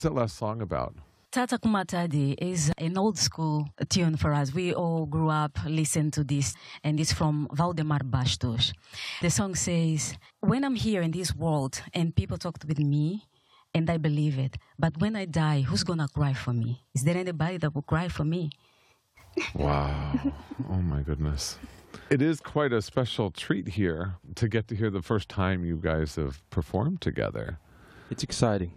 What's that last song about? Tata Kumatadi is an old school tune for us. We all grew up listening to this, and it's from Valdemar Bastos. The song says, when I'm here in this world and people talk with me, and I believe it, but when I die, who's going to cry for me? Is there anybody that will cry for me? Wow. Oh, my goodness. It is quite a special treat here to get to hear the first time you guys have performed together. It's exciting.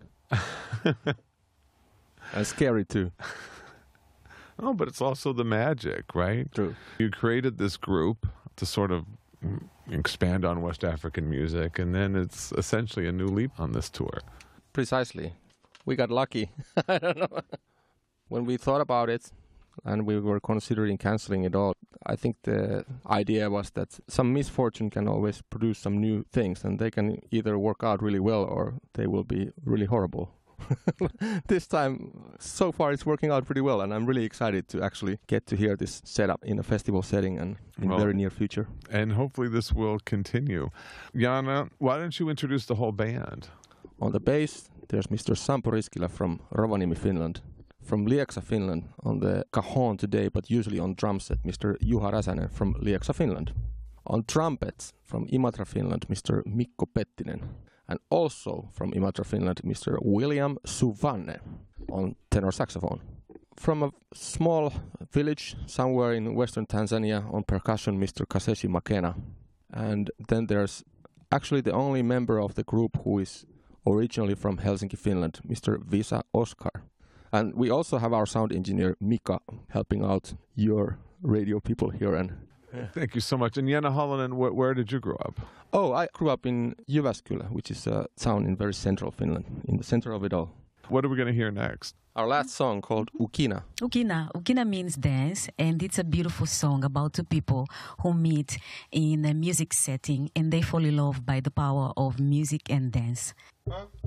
And scary too. Oh, but it's also the magic, right? True. You created this group to sort of expand on West African music, and then it's essentially a new leap on this tour. Precisely. We got lucky. I don't know. When we thought about it and we were considering canceling it all, I think the idea was that some misfortune can always produce some new things, and they can either work out really well or they will be really horrible. This time, so far, it's working out pretty well, and I'm really excited to actually get to hear this setup in a festival setting and in very near future. And hopefully this will continue. Jana, why don't you introduce the whole band? On the bass, there's Mr. Sampo Riskilä from Rovaniemi, Finland. From Lieksa, Finland, on the cajon today, but usually on drum set, Mr. Juha Räsänen from Lieksa, Finland. On trumpets, from Imatra, Finland, Mr. Mikko Pettinen. And also from Imatra, Finland, Mr. William Suvanne on tenor saxophone. From a small village somewhere in western Tanzania on percussion, Mr. Kaseshi Makena. And then there's actually the only member of the group who is originally from Helsinki, Finland, Mr. Visa Oskar. And we also have our sound engineer, Mika, helping out your radio people here. And Thank you so much. And Jenna Holonen, where did you grow up? Oh, I grew up in Jyväskylä, which is a town in very central Finland, in the center of it all. What are we going to hear next? Our last song called Ukina. Ukina means dance, and it's a beautiful song about two people who meet in a music setting and they fall in love by the power of music and dance.